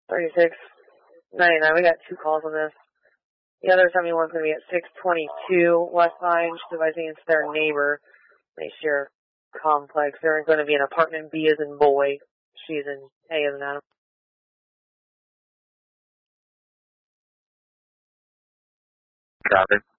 3699. We got 2 calls on this. The other 71's going to be at 622 West Line. She's advising it's their neighbor. They share complex. They're going to be in apartment B as in boy. She's in A as in Adam. Copy.